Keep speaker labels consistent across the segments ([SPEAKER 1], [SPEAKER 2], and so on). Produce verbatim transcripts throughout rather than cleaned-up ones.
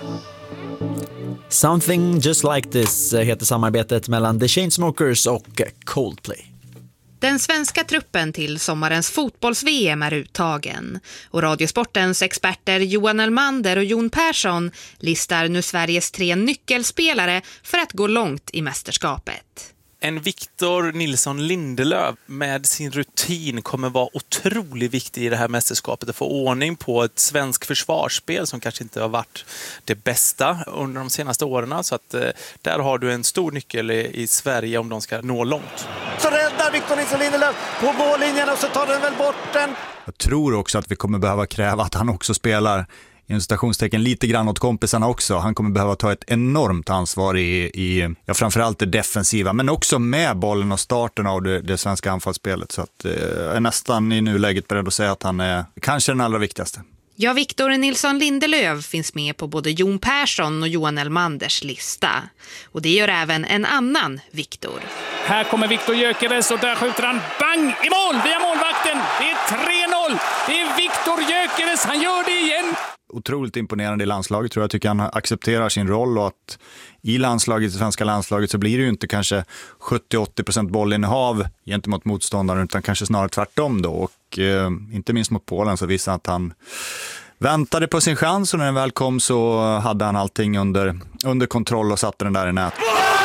[SPEAKER 1] Something Just Like This heter samarbetet mellan The Chainsmokers och Coldplay.
[SPEAKER 2] Den svenska truppen till sommarens fotbolls-V M är uttagen och Radiosportens experter Johan Elmander och Jon Persson listar nu Sveriges tre nyckelspelare för att gå långt i mästerskapet.
[SPEAKER 3] En Victor Nilsson Lindelöf med sin rutin kommer vara otroligt viktig i det här mästerskapet att få ordning på ett svensk försvarsspel som kanske inte har varit det bästa under de senaste åren. Så att eh, där har du en stor nyckel i, i Sverige om de ska nå långt.
[SPEAKER 4] Så räddar Victor Nilsson Lindelöf på mållinjen och så tar den väl bort den.
[SPEAKER 5] Jag tror också att vi kommer behöva kräva att han också spelar i stationstecken lite grann åt kompisarna också. Han kommer behöva ta ett enormt ansvar i, i ja, framförallt det defensiva, men också med bollen och starten av det, det svenska anfallsspelet. Så att, eh, jag är nästan i nuläget beredd att säga att han är kanske den allra viktigaste.
[SPEAKER 2] Ja, Victor Nilsson Lindelöf finns med på både Jon Persson och Johan Elmanders lista. Och det gör även en annan Victor.
[SPEAKER 6] Här kommer Victor Gyökeres och där skjuter han bang i mål via målvakten. Det är tre noll. Det är Victor Gyökeres. Han gör det igen.
[SPEAKER 5] Otroligt imponerande i landslaget tror jag. Jag tycker han accepterar sin roll och att i landslaget, det svenska landslaget, så blir det ju inte kanske sjuttio till åttio procent bollinnehav gentemot motståndaren utan kanske snarare tvärtom då. Och eh, inte minst mot Polen så visade att han väntade på sin chans och när den väl kom så hade han allting under, under kontroll och satte den där i nät.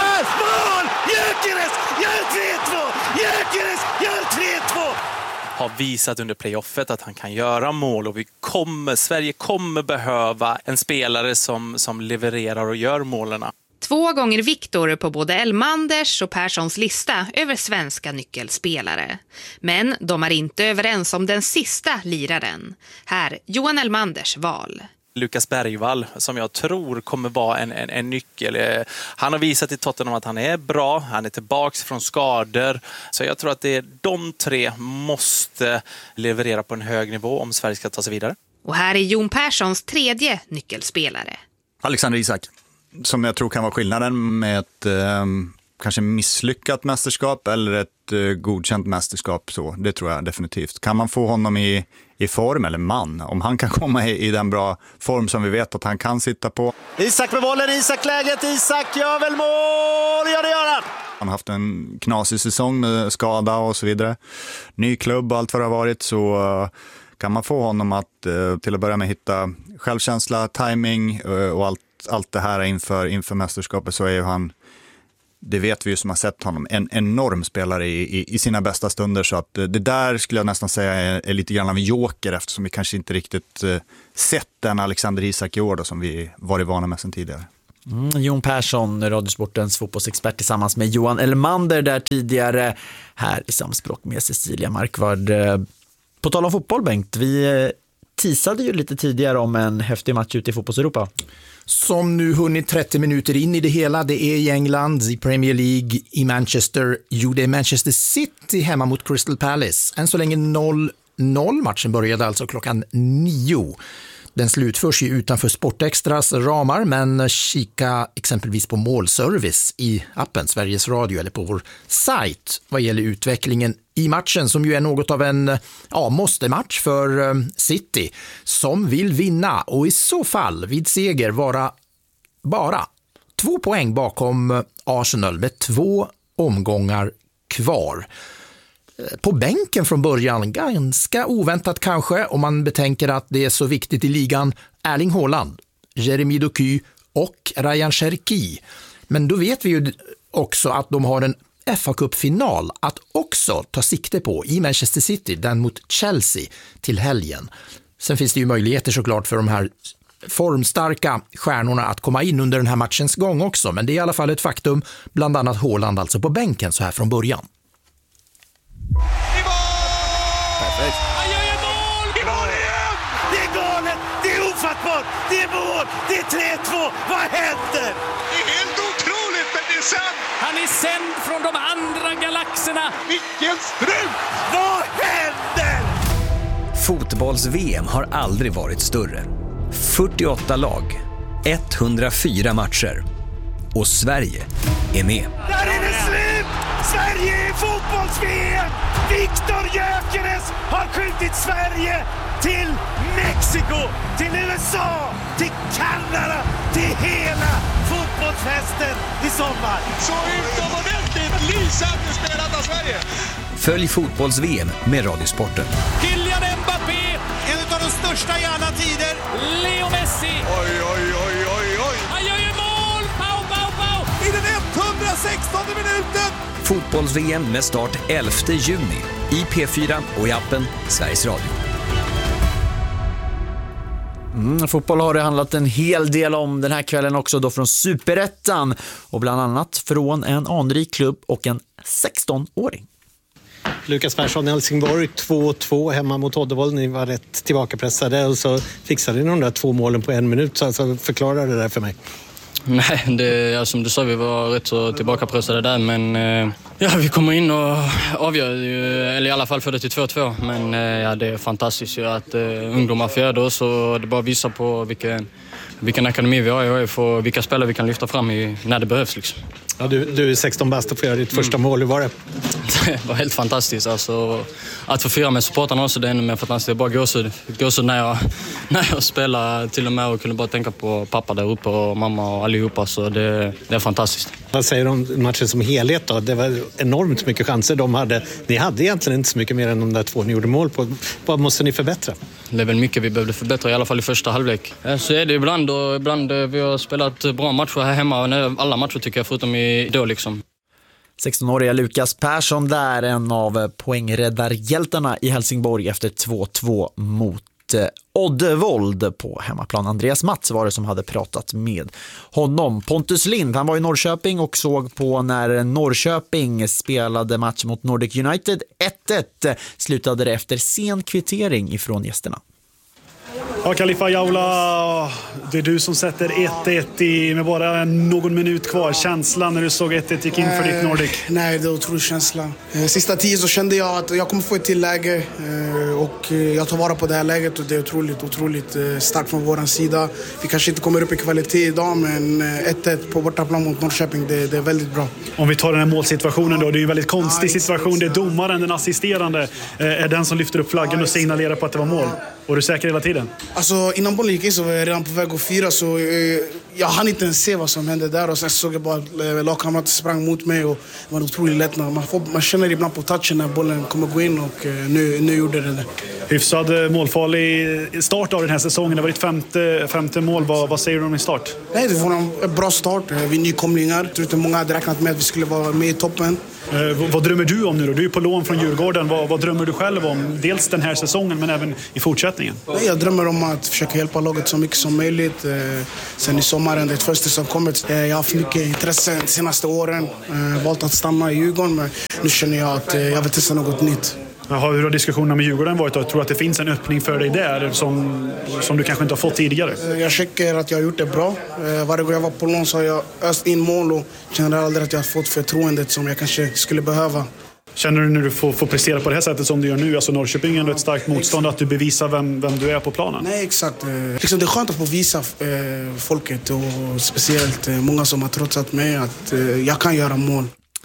[SPEAKER 4] Mål! Gyökeres gör tre två! Gyökeres gör tre två!
[SPEAKER 3] Har visat under playoffet att han kan göra mål och vi kommer, Sverige kommer behöva en spelare som, som levererar och gör målerna.
[SPEAKER 2] Två gånger Victor på både Elmanders och Perssons lista över svenska nyckelspelare. Men de är inte överens om den sista liraren. Här, Johan Elmanders val.
[SPEAKER 3] Lukas Bergvall som jag tror kommer vara en, en, en nyckel. Han har visat i Tottenham att han är bra. Han är tillbaks från skador. Så jag tror att det är de tre måste leverera på en hög nivå om Sverige ska ta sig vidare.
[SPEAKER 2] Och här är Jon Perssons tredje nyckelspelare.
[SPEAKER 5] Alexander Isak, som jag tror kan vara skillnaden med ett eh, kanske misslyckat mästerskap eller ett eh, godkänt mästerskap. Så, det tror jag definitivt. Kan man få honom i, i form, eller man, om han kan komma i, i den bra form som vi vet att han kan sitta på.
[SPEAKER 4] Isak med bollen, Isak läget, Isak gör väl mål, ja det gör han!
[SPEAKER 5] Han har haft en knasig säsong med skada och så vidare. Ny klubb och allt vad det har varit, så uh, kan man få honom att uh, till att börja med hitta självkänsla, timing uh, och allt, allt det här inför, inför mästerskapet, så är ju han, det vet vi ju som har sett honom, en enorm spelare i, i, i sina bästa stunder. Så att uh, det där skulle jag nästan säga är, är lite grann av en joker, eftersom vi kanske inte riktigt uh, sett den Alexander Isak i år då, som vi varit vana med sedan tidigare.
[SPEAKER 1] Mm, Jon Persson, Radiosportens fotbollsexpert tillsammans med Johan Elmander där tidigare här i samspråk med Cecilia Markvard. På tal om fotboll, Bengt, vi teasade ju lite tidigare om en häftig match ute i fotbollseuropa.
[SPEAKER 7] Som nu hunnit trettio minuter in i det hela, det är i England, i Premier League, i Manchester. Jo, det är Manchester City hemma mot Crystal Palace. Än så länge noll noll, matchen började alltså klockan nio. Den slutförs ju utanför Sportextras ramar, men kika exempelvis på målservice i appen Sveriges Radio eller på vår sajt vad gäller utvecklingen i matchen, som ju är något av en ja, måste-match för City som vill vinna och i så fall vid seger vara bara två poäng bakom Arsenal med två omgångar kvar. På bänken från början, ganska oväntat kanske om man betänker att det är så viktigt i ligan, Erling Haaland, Jeremy Doku och Ryan Cherki. Men då vet vi ju också att de har en F A-cupfinal att också ta sikte på i Manchester City, den mot Chelsea till helgen. Sen finns det ju möjligheter såklart för de här formstarka stjärnorna att komma in under den här matchens gång också, men det är i alla fall ett faktum, bland annat Haaland alltså på bänken så här från början.
[SPEAKER 4] Perfekt. Han gör ju mål! I mål igen! Det är galet! Det är ofattbart! Det är mål! Det är tre två! Vad händer?
[SPEAKER 8] Det är helt otroligt, men det är sant!
[SPEAKER 6] Han är sänd från de andra galaxerna!
[SPEAKER 8] Vilken strut!
[SPEAKER 4] Vad händer?
[SPEAKER 9] Fotbolls-V M har aldrig varit större. fyrtioåtta lag, etthundrafyra matcher. Och Sverige är med.
[SPEAKER 4] Där är det slut! Sverige är fotbolls-V M! Victor Gyökeres har skjutit Sverige till Mexiko, till U S A, till Kanada, till hela fotbollsfesten i sommar.
[SPEAKER 8] Så utomordentligt lysande spelat av Sverige.
[SPEAKER 9] Följ fotbolls-V M med Radiosporten.
[SPEAKER 6] Kylian Mbappé,
[SPEAKER 4] En av de största i alla tider.
[SPEAKER 6] Leo Messi.
[SPEAKER 8] Oj, oj, oj, oj, oj.
[SPEAKER 6] Han gör ju mål! Pau, pau, pau!
[SPEAKER 4] I den etthundrasextonde minuten.
[SPEAKER 9] Fotbolls-V M med start elfte juni i P fyra och i appen Sveriges Radio.
[SPEAKER 1] Mm, fotboll har det handlat en hel del om den här kvällen också då från Superettan och bland annat från en anrik klubb och en sexton-åring.
[SPEAKER 10] Lukas Persson, Helsingborg, två två hemma mot Oddevold. Ni var rätt tillbakapressade och så fixade ni de där två målen på en minut. Så alltså, förklara det där för mig.
[SPEAKER 11] Nej, det, ja, som du sa, vi var rätt så tillbakapressade där. Men eh, ja, vi kommer in och avgör, eller i alla fall för det till två två. Men eh, ja, det är fantastiskt ju att eh, ungdomar föder oss och det bara visar på vilken, vilken akademi vi har och för vilka spelare vi kan lyfta fram i, när det behövs. Liksom.
[SPEAKER 10] Ja, du, du är sexton bast och får göra ditt mm. första mål. Hur var det?
[SPEAKER 11] Det var helt fantastiskt. Alltså, att få fira med supportarna också, det är ännu mer fantastiskt. Det är bara gåshud. Gåshud när jag, när jag spelar till och med och kunde bara tänka på pappa där uppe och mamma och allihopa. Så det, det är fantastiskt.
[SPEAKER 10] Vad säger du om matchen som helhet då? Det var enormt mycket chanser de hade. Ni hade egentligen inte så mycket mer än de där två ni gjorde mål på. Vad måste ni förbättra?
[SPEAKER 11] Det är väl mycket vi behövde förbättra, i alla fall i första halvlek. Så är det ibland och ibland vi har spelat bra matcher här hemma. Alla matcher tycker jag, förutom i då liksom.
[SPEAKER 1] sexton-åriga Lukas Persson där, en av poängräddarhjältarna i Helsingborg efter två två mot Oddevold på hemmaplan. Andreas Mats var det som hade pratat med honom. Pontus Lind, han var i Norrköping och såg på när Norrköping spelade match mot Nordic United. ett ett slutade det efter sen kvittering ifrån gästerna.
[SPEAKER 12] Ja, Khalifa Jaula, det är du som sätter ett ett i, med bara någon minut kvar. Känslan när du såg ett ett gick in för ditt Nordic?
[SPEAKER 13] Nej, det är otrolig känsla. Sista tio så kände jag att jag kommer få ett till läge och jag tar vara på det här läget och det är otroligt, otroligt starkt från vår sida. Vi kanske inte kommer upp i kvalitet idag, men ett ett på bortaplan mot Norrköping, det, det är väldigt bra.
[SPEAKER 12] Om vi tar den här målsituationen då, det är en väldigt konstig ja, situation. Det är domaren, den assisterande, är den som lyfter upp flaggan och signalerar på att det var mål. Och du är säker hela tiden?
[SPEAKER 13] Alltså innan bollen gick in så var jag redan på väg att fira, så eh, jag hann inte ens se vad som hände där. Och sen såg jag bara att lagkamrater sprang mot mig och det var otroligt lätt. Man, får, man känner ibland på touchen när bollen kommer gå in och eh, nu, nu gjorde det det.
[SPEAKER 12] Hyfsad målfarlig start av den här säsongen. Det var ditt femte, femte mål. Vad, vad säger du om din start?
[SPEAKER 13] Nej, det var en bra start. Vi är nykomlingar. Jag tror inte många hade räknat med att vi skulle vara med i toppen.
[SPEAKER 12] Eh, vad, vad drömmer du om nu då? Du är på lån från Djurgården. Vad, vad drömmer du själv om? Dels den här säsongen men även i fortsättningen.
[SPEAKER 13] Nej, jag drömmer om att försöka hjälpa laget så mycket som möjligt. Eh, sen i sommaren, det första som kommit. Eh, jag har haft mycket intresse de senaste åren. Eh, valt att stanna i Djurgården, men nu känner jag att eh, jag vill testa något nytt.
[SPEAKER 12] Jaha, hur har diskussionerna med Djurgården varit då? Jag tror att det finns en öppning för dig där som, som du kanske inte har fått tidigare.
[SPEAKER 13] Jag tycker att jag har gjort det bra. Varje gång jag var på lån så har jag öst in mål och känner aldrig att jag har fått förtroendet som jag kanske skulle behöva.
[SPEAKER 12] Känner du när du får, får prestera på det här sättet som du gör nu, alltså Norrköping är ett starkt motstånd, att du bevisar vem, vem du är på planen?
[SPEAKER 13] Nej, exakt. Liksom det är skönt att få visa eh, folket och speciellt eh, många som har trotsat mig att eh, jag kan göra mål.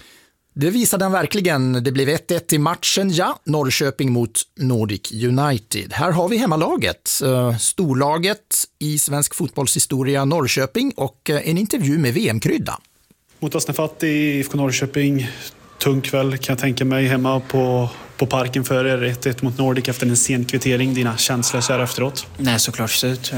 [SPEAKER 7] Det visade han verkligen. Det blev ett ett i matchen, ja. Norrköping mot Nordic United. Här har vi hemmalaget, storlaget i svensk fotbollshistoria, Norrköping, och en intervju med V M-krydda.
[SPEAKER 12] Mot Asnefatti i I F K Norrköping, tung kväll kan jag tänka mig, hemma på, på parken för er, ett ett mot Nordic efter en sen kvittering. Dina känslor så här efteråt?
[SPEAKER 14] Nej, såklart slut.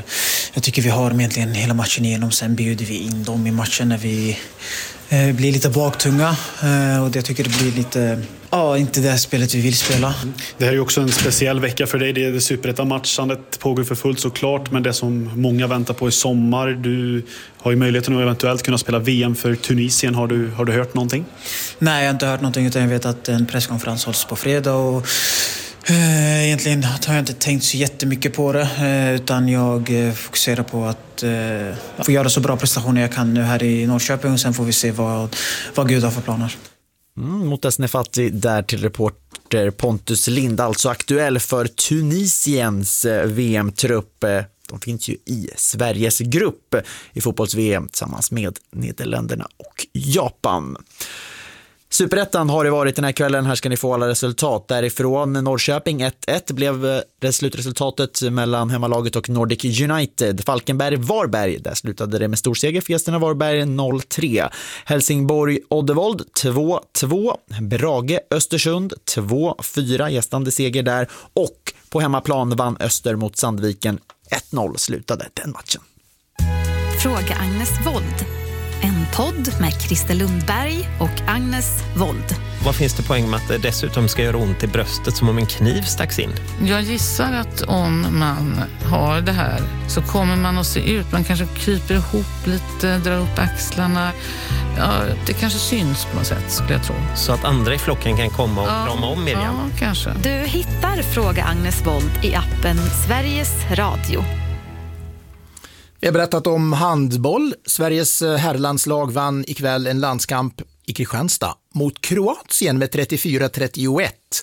[SPEAKER 14] Jag tycker vi har egentligen hela matchen igenom. Sen bjuder vi in dem i matchen när vi blir lite baktunga och jag tycker det blir lite, ja, inte det spelet vi vill spela.
[SPEAKER 12] Det här är ju också en speciell vecka för dig. Det är det Superettan-matchandet pågår för fullt såklart, men det som många väntar på i sommar. Du har ju möjligheten att eventuellt kunna spela V M för Tunisien. Har du, har du hört någonting?
[SPEAKER 14] Nej, jag har inte hört någonting, utan jag vet att en presskonferens hålls på fredag och egentligen har jag inte tänkt så jättemycket på det, utan jag fokuserar på att få göra så bra prestationer jag kan nu här i Norrköping och sen får vi se vad, vad Gud har för planer.
[SPEAKER 1] Mm, mot Asnefatti där till reporter Pontus Lind, alltså aktuell för Tunisiens V M-trupp. De finns ju i Sveriges grupp i fotbolls-V M tillsammans med Nederländerna och Japan. Superettan har det varit den här kvällen. Här ska ni få alla resultat. Därifrån Norrköping ett ett blev slutresultatet mellan hemmalaget och Nordic United. Falkenberg-Varberg, där slutade det med storseger för gästerna Varberg noll tre. Helsingborg-Oddevold två två. Brage-Östersund två fyra, gästande seger där. Och på hemmaplan vann Öster mot Sandviken ett noll, slutade den matchen.
[SPEAKER 15] Fråga Agnes Wold. En podd med Christer Lundberg och Agnes Wold.
[SPEAKER 16] Vad finns det poäng med att det dessutom ska göra ont i bröstet som om en kniv stacks in?
[SPEAKER 17] Jag gissar att om man har det här så kommer man att se ut. Man kanske kryper ihop lite, drar upp axlarna. Ja, det kanske syns på något sätt, skulle jag tro.
[SPEAKER 16] Så att andra i flocken kan komma och krama
[SPEAKER 17] ja,
[SPEAKER 16] om Miriam?
[SPEAKER 17] Ja, kanske.
[SPEAKER 15] Du hittar Fråga Agnes Wold i appen Sveriges Radio.
[SPEAKER 7] Vi har berättat om handboll. Sveriges herrlandslag vann ikväll en landskamp i Kristianstad mot Kroatien med trettiofyra trettioett.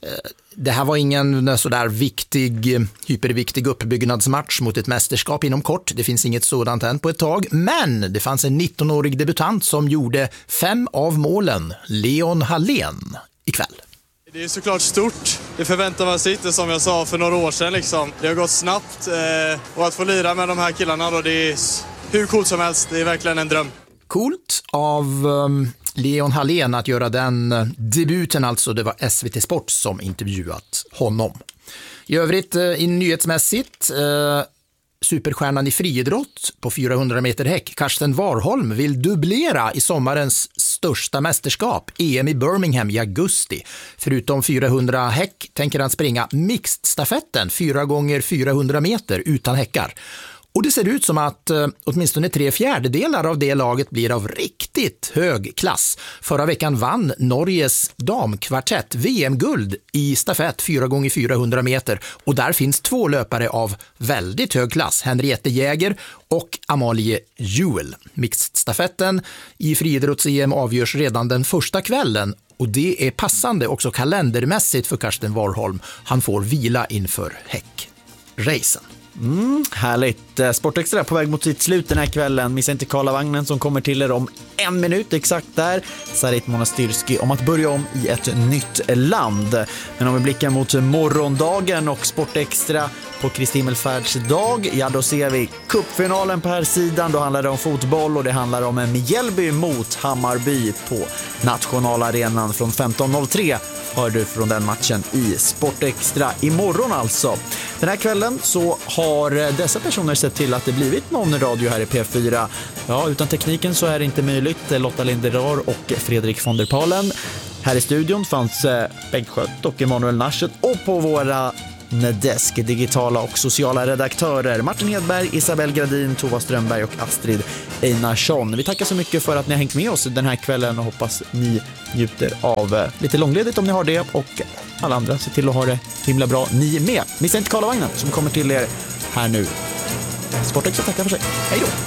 [SPEAKER 7] Det här var ingen sådär viktig, hyperviktig uppbyggnadsmatch mot ett mästerskap inom kort. Det finns inget sådant än på ett tag. Men det fanns en nittonårig debutant som gjorde fem av målen. Leon Hallén ikväll.
[SPEAKER 18] Det är såklart stort. Det förväntar man sig inte, som jag sa för några år sedan. Liksom. Det har gått snabbt eh, och att få lira med de här killarna då, det är hur coolt som helst. Det är verkligen en dröm.
[SPEAKER 7] Coolt av um, Leon Hallén att göra den uh, debuten, alltså. Det var S V T Sport som intervjuat honom. I övrigt uh, i nyhetsmässigt uh, superstjärnan i friidrott på fyrahundra meter häck, Karsten Warholm, vill dubblera i sommarens största mästerskap, E M i Birmingham i augusti. Förutom fyrahundra häck tänker han springa mixed-stafetten fyra gånger fyrahundra meter utan häckar. Och det ser ut som att eh, åtminstone tre fjärdedelar av det laget blir av riktigt hög klass. Förra veckan vann Norges damkvartett V M-guld i stafett fyra gånger fyrahundra meter. Och där finns två löpare av väldigt hög klass, Henriette Jäger och Amalie Juel. Mixed-stafetten i friidrotts-E M avgörs redan den första kvällen. Och det är passande också kalendermässigt för Karsten Warholm. Han får vila inför häckracen.
[SPEAKER 1] Mm, härligt. Sportextra på väg mot sitt slut den här kvällen. Missa inte Karlavagnen som kommer till er om en minut exakt där. Sarit Monastyrski om att börja om i ett nytt land. Men om vi blickar mot morgondagen och Sportextra på Kristi himmelfärds dag, ja då ser vi cupfinalen på här sidan. Då handlar det om fotboll och det handlar om en Mjällby mot Hammarby på nationalarenan från femton noll tre. Hör du från den matchen i Sportextra imorgon alltså. Den här kvällen så har dessa personer sett till att det blivit någon radio här i P fyra. Ja, utan tekniken så är det inte möjligt. Lotta Linderör och Fredrik von der Palen. Här i studion fanns Bengt Schött och Emanuel Naschet, och på våra Nedesk, digitala och sociala redaktörer Martin Hedberg, Isabel Gradin, Tova Strömberg och Astrid Einarsson. Vi tackar så mycket för att ni har hängt med oss den här kvällen och hoppas ni njuter av lite långledigt om ni har det, och alla andra ser till att ha det himla bra ni med. Missa inte Karlavagnen som kommer till er här nu. Sportex tackar för sig. Hej då!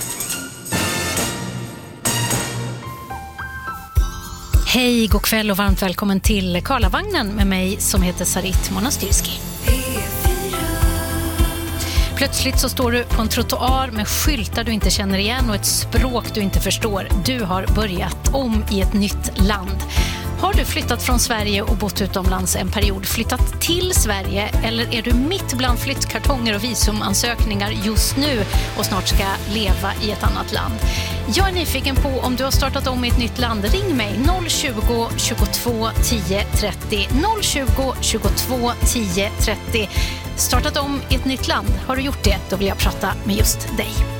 [SPEAKER 19] Hej, god kväll och varmt välkommen till Karlavagnen med mig som heter Sarit Monastyrski. Plötsligt så står du på en trottoar med skyltar du inte känner igen och ett språk du inte förstår. Du har börjat om i ett nytt land. Har du flyttat från Sverige och bott utomlands en period, flyttat till Sverige, eller är du mitt bland flyttkartonger och visumansökningar just nu och snart ska leva i ett annat land? Jag är nyfiken på om du har startat om i ett nytt land. Ring mig noll tjugo, tjugotvå, tio, trettio. noll tjugo, tjugotvå, tio, trettio. Startat om i ett nytt land. Har du gjort det? Då vill jag prata med just dig.